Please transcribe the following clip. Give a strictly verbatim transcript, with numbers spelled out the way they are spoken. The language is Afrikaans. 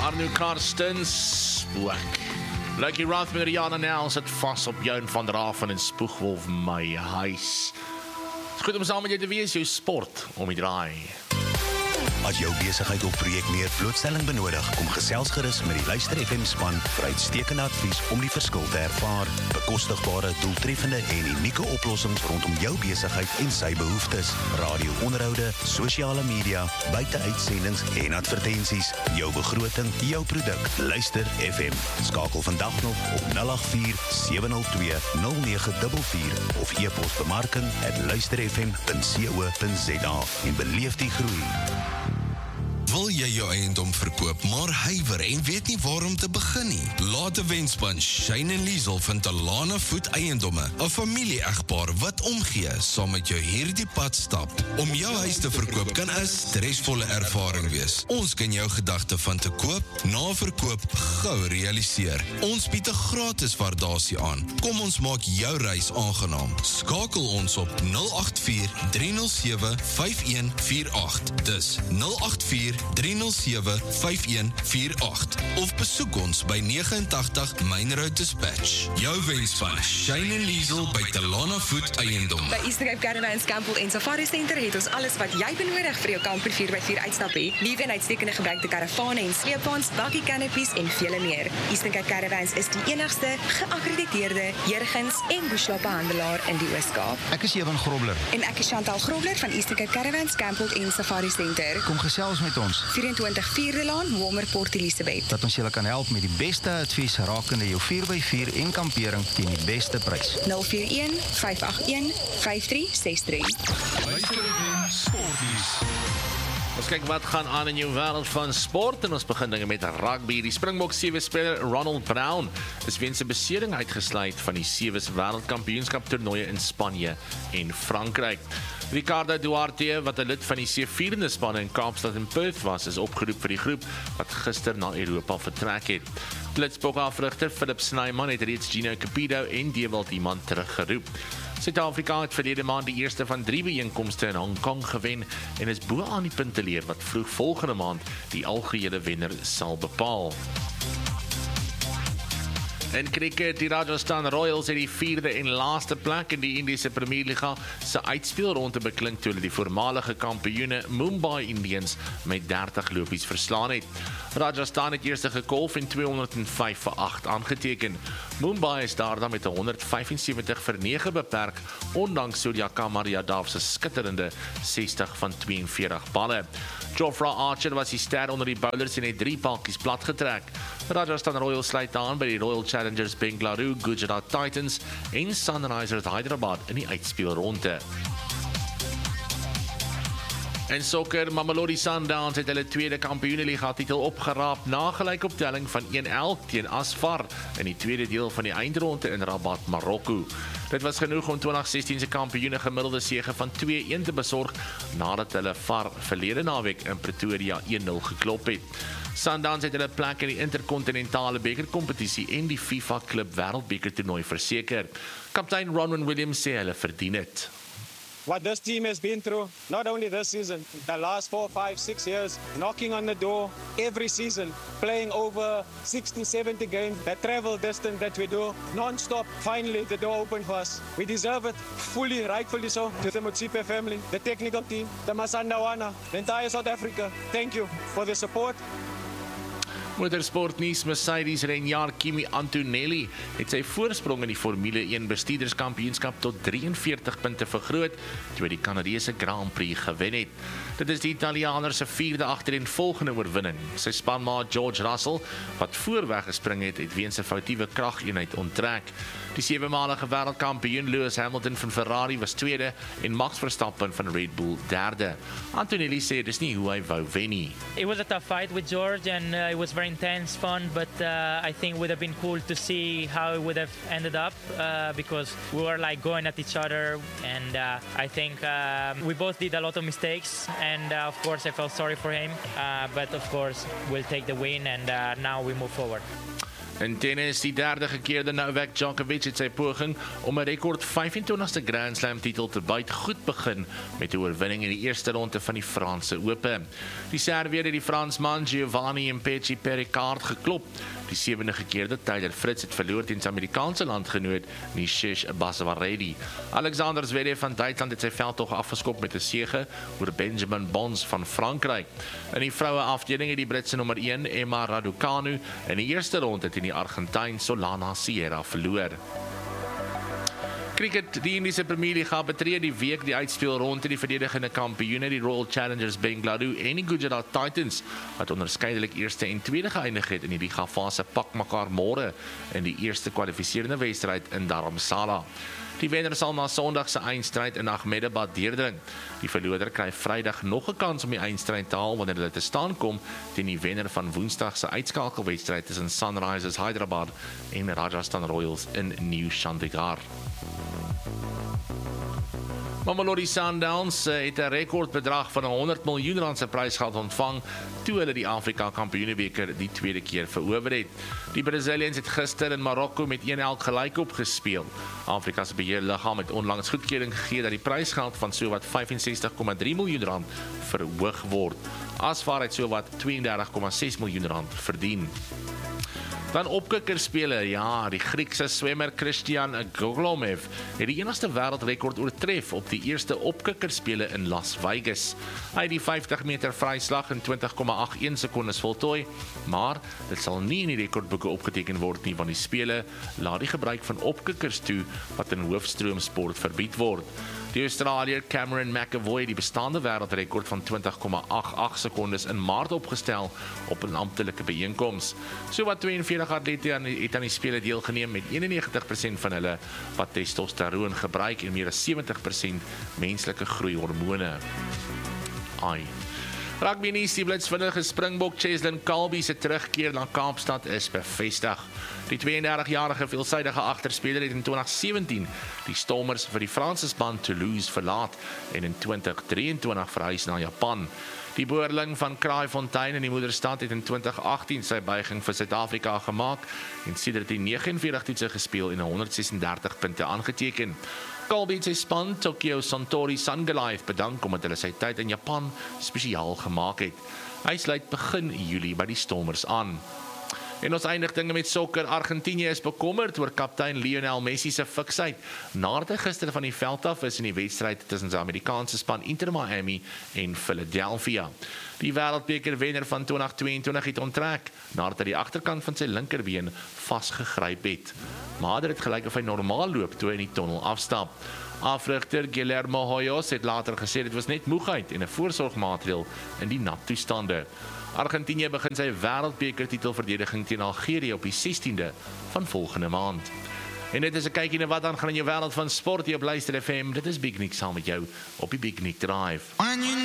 Arno Karstens, spook. Lucky Roth met Rihanna Nel sit vas op jou en Van der Haven en Spoegwolf my huis. Het is goed om saam met jou te wees, jou sport om die draai. As jou besigheid of projek meer blootstelling benodig, kom gesels gerus met die Luister F M span vir uitstekende advies om die verskil te ervaar. Bekostigbare, doeltreffende en unieke oplossings rondom jou besigheid en sy behoeftes. Radio-onderhoude, sosiale media, buiteuitsendings en advertensies. Jou begroting, jou produk. Luister F M. Skakel vandag nog op nul agt vier sewe nul twee nul nege vier vier of e-pos bemarking at luisterfm punt co punt za en beleef die groei. Wil jy jou eiendom verkoop, maar huiwer en weet nie waar om te begin nie? Laat die wenspan Shane en Liesel van Talana Voet Eiendomme, 'n familie-egpaar wat omgee, saam met jou hierdie pad stap. Om jou huis te verkoop kan 'n stresvolle ervaring wees. Ons kan jou gedagte van te koop, na verkoop gou realiseer. Ons bied 'n gratis waardasie aan. Kom ons maak jou reis aangenaam. Skakel ons op nul agt vier drie nul sewe vyf een vier agt. Dis nul agt vier drie nul sewe vyf een vier agt of besoek ons by negenentagtig Main Road Dispatch. Jou wenspan Shane en Liesel by Talana Voet Eiendom. By Eastern Cape Caravans Campbell en Safari Center het ons alles wat jy benodig vir jou kamper vier by vier uitstap hê. Nuwe en uitstekende gebruikte karavane en sleepwaens, bakkie canopies en vele meer. Eastern Cape Caravans is die enigste geakkrediteerde jurgens en bushloopbehandelaar in die Oos-Kaap. Ek is Ewan Grobler. En ek is Chantal Grobler van Eastern Cape Caravans Campbell en Safari Center. Kom gesels met ons. vyf-en-twintig Vierde Laan, Walmer Port Elizabeth. Dat ons julle kan help met die beste advies rakende jou vier by vier en kampering teen die beste prys. nul vier een vyf agt een vyf drie ses drie. Ons kyk wat gaan aan in jou wêreld van sport en ons begin dinge met rugby. Die Springbok sewe-speler Ronald Brown is weens 'n besering uitgesluit van die sewe wêreldkampioenskap toernooie in Spanje en Frankryk. Ricardo Duarte, wat 'n lid van die C-vierende spanne in Kaapstad en Perth was, is opgeroep vir die groep wat gister na Europa vertrek het. Blitsbok-afrigter Philip Snyman het reeds Gino Cupido en Dewald Iman teruggeroep. Suid-Afrika het verlede maand die eerste van drie bijeenkomste in Hong Kong gewen en is bo aan die punteleer wat vroeg volgende maand die algehele wenner sal bepaal. In cricket, die Rajasthan Royals het die vierde en laaste plek in die Indiese Premier Liga se uitspelronde beklink toe hulle die voormalige kampioene Mumbai Indians met dertig lopies verslaan het. Rajasthan het eerste gekolf en tweehonderd vyf vir agt aangeteken. Mumbai is daarna met honderd vyf en sewentig vir nege beperk, ondanks Surya Kumar Yadav se skitterende sestig van twee en veertig balle. Jofra Archer was die ster onder die bowlers en het drie palkies platgetrek. Rajasthan Royals sluit aan by die Royal Challengers Bengaluru, Gujarat Titans en Sunrisers Hyderabad in die uitspelronde. En sokker, Mamelodi Sundowns het hulle tweede kampioeneliga titel opgeraap na gelykoptelling van een elk teen Asfar in die tweede deel van die eindronde in Rabat, Marokko. Dit was genoeg om twintig sestien se kampioene gemiddelde sege van twee een te besorg nadat hulle Var verlede naweek in Pretoria een nul geklop het. Sundowns het hulle plek in die interkontinentale bekerkompetisie en die FIFA Klub Wêreldbeker toernooi verseker. Kaptein Ronwen Williams sê hulle verdien dit. What this team has been through, not only this season, the last four, five, six years, knocking on the door every season, playing over sixty, seventy games, that travel distance that we do, non-stop, finally the door opened for us. We deserve it, fully, rightfully so, to the Motsepe family, the technical team, the Masandawana, the entire South Africa. Thank you for the support. Motorsportnuus, Mercedes renjaer Kimi Antonelli het sy voorsprong in die Formule een bestuurderskampioenskap tot drieënveertig punte vergroot toe die Kanadese Grand Prix gewen het. Dit is die Italianer se vierde agtereenvolgende oorwinning. Sy spanmaat George Russell, wat voorweg gespring het, het weens 'n foutiewe krageenheid onttrek. Die sewemalige wêreldkampioen Lewis Hamilton van Ferrari was tweede en Max Verstappen van Red Bull derde. Antonelli sê dis nie hoe hy wou wen nie. It was a tough fight with George and uh, it was very intense, fun, but uh, I think it would have been cool to see how it would have ended up uh, because we were like going at each other and uh, I think um, we both did a lot of mistakes and uh, of course I felt sorry for him, uh, but of course we'll take the win and uh, now we move forward. In tennis, die derde gekeerde Novak Djokovic het sy poging om 'n rekord vyf-en-twintigste Grand Slam titel te byt goed begin met 'n oorwinning in die eerste ronde van die Franse Ope. Die Serveer het die Fransman Giovanni Impeci Perricard geklop. Die sewende gekeerde Tyler Fritz het verloor teen sy Amerikaanse landgenoot Nishish Basvaredi. Alexander Zverev van Duitsland het sy veldtog afgeskop met 'n sege oor Benjamin Bonds van Frankryk. In die vroue afdeling het die Britse nommer een Emma Raducanu in die eerste ronde teen die Argentyn Solana Sierra verloor. Cricket, die Indiese Premierliga betree die week die uitspeel rondte die verdedigende kampioene, die Royal Challengers Bengaluru en die Gujarat Titans, wat onderskeidelik eerste en tweede geëindig het in die liga fase, pak mekaar môre in die eerste kwalifiserende wedstryd in Dharamsala. Die wenner sal na Sondag se eindstryd in Ahmedabad deurdring. Die verloder kry Vrydag nog 'n kans om die eindstryd te haal wanneer hulle te staan kom teen die wenner van Woensdag se uitskakelwedstryd tussen Sunrisers Hyderabad en Rajasthan Royals in New Chandigarh. Mamelodi Sundowns het 'n rekordbedrag van honderd miljoen rand se prysgeld ontvang toe hulle die Afrika Kampioenebeker die tweede keer verower het. Die Brazilians het gister in Marokko met een elk gelyk opgespeel. Afrika se beheerliggaam het onlangs goedkeuring gegee dat die prysgeld van sowat vyf-en-sestig komma drie miljoen rand verhoog word. Asfar het sowat twee en dertig komma ses miljoen rand verdien. Dan opkikkerspele, ja, die Griekse swemmer Christian Goglomev het die enigste wêreldrekord oortref op die eerste opkikkerspele in Las Vegas. Hy het die vyftig meter vryslag in twintig komma agt een sekondes voltooi, maar dit sal nie in die rekordboeke opgeteken word nie, want die spele laat die gebruik van opkikkers toe wat in hoofstroomsport verbied word. Die Australiër Cameron McAvoy het die bestaande wêreldrekord van twintig komma agt agt sekondes in Maart opgestel op 'n amptelike byeenkoms. Sowat tweeënveertig atlete het aan die spele deelgeneem, met eenennegentig persent van hulle wat testosteroon gebruik en meer as sewentig persent menslike groeihormone. Ai. Rugby nuus, die blitsvinnige Springbok Cheslin Kolbe se terugkeer na Kaapstad is bevestig. Die twee en dertig-jarige veelsidige agterspeler het in twintig sewentien die Stormers vir die Franse span Toulouse verlaat en in twintig drieëntwintig verhuis na Japan. Die boerling van Kraaifontein in die moederstad het in twintig agttien sy buiging vir Suid-Afrika gemaak en sedert die negenenveertig toetse gespeel en honderd sesendertig punte aangeteken. Kolbe het sy span Tokyo Suntory Sungoliath bedank omdat hulle sy tyd in Japan spesiaal gemaak het. Hy sluit begin Julie by die Stormers aan. En ons eindig dinge met sokker. Argentinië is bekommerd oor kaptein Lionel Messi se fiksheid nadat hy gister van die veld af is in die wedstryd tussen sy Amerikaanse span Inter Miami en Philadelphia. Die wêreldbeker wenner van twintig tweeëntwintig het onttrek nadat hy die agterkant van sy linkerbeen vasgegryp het. Maar dit het gelyk of hy normaal loop toe hy in die tunnel afstap. Afrigter Guillermo Hoyos het later gesê dit was net moegheid en 'n voorsorgmaatreël in die nat toestande. Argentinië begin sy wêreldbekertitelverdediging teen Algerië op die sestiende van volgende maand. En dit is 'n kykie na wat aan gaan in jou wêreld van sport hier op Luister F M. Dit is Big Nick saam met jou op die Big Nick Drive.